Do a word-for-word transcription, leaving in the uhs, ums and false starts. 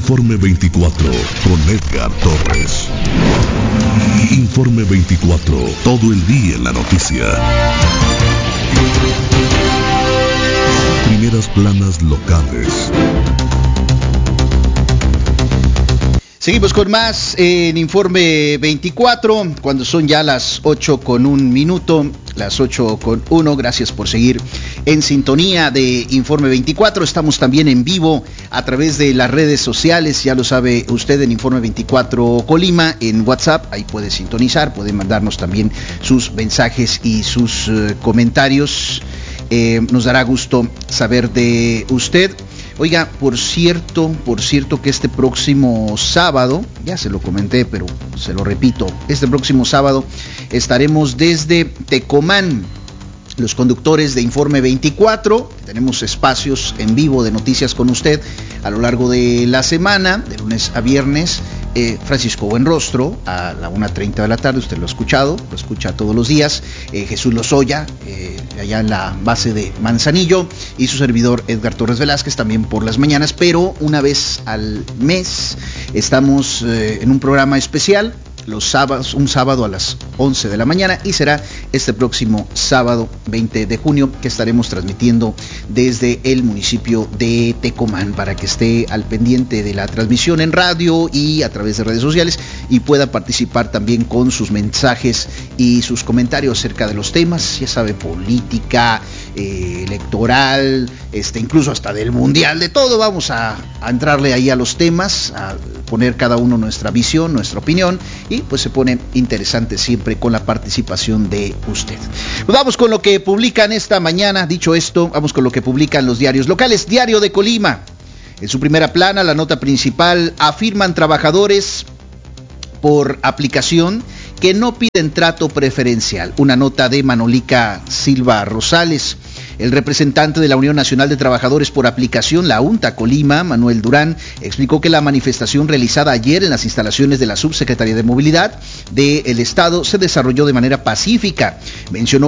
Informe veinticuatro con Edgar Torres. Informe veinticuatro, todo el día en la noticia. Primeras planas locales. Seguimos con más en Informe veinticuatro, cuando son ya las ocho con un minuto, las ocho con uno. Gracias por seguir en sintonía de Informe veinticuatro. Estamos también en vivo a través de las redes sociales, ya lo sabe usted, en Informe veinticuatro Colima, en WhatsApp. Ahí puede sintonizar, puede mandarnos también sus mensajes y sus uh, comentarios. Eh, nos dará gusto saber de usted. Oiga, por cierto, por cierto que este próximo sábado, ya se lo comenté, pero se lo repito, este próximo sábado estaremos desde Tecomán, los conductores de Informe veinticuatro, tenemos espacios en vivo de noticias con usted a lo largo de la semana, de lunes a viernes. Eh, Francisco Buenrostro a la una treinta de la tarde, usted lo ha escuchado, lo escucha todos los días. eh, Jesús Lozoya, eh, allá en la base de Manzanillo, y su servidor Edgar Torres Velázquez también por las mañanas, pero una vez al mes estamos eh, en un programa especial, los sábados, un sábado a las once de la mañana, y será este próximo sábado veinte de junio que estaremos transmitiendo desde el municipio de Tecomán, para que esté al pendiente de la transmisión en radio y a través de redes sociales y pueda participar también con sus mensajes y sus comentarios acerca de los temas, ya sabe, política, eh, electoral, este, incluso hasta del mundial, de todo. Vamos a, a entrarle ahí a los temas, a poner cada uno nuestra visión, nuestra opinión, y pues se pone interesante siempre con la participación de usted. Pues vamos con lo que publican esta mañana. Dicho esto, vamos con lo que publican los diarios locales. Diario de Colima, en su primera plana, la nota principal: afirman trabajadores por aplicación que no piden trato preferencial. Una nota de Manolica Silva Rosales. El representante de la Unión Nacional de Trabajadores por Aplicación, la UNTA Colima, Manuel Durán, explicó que la manifestación realizada ayer en las instalaciones de la Subsecretaría de Movilidad del Estado se desarrolló de manera pacífica. Mencionó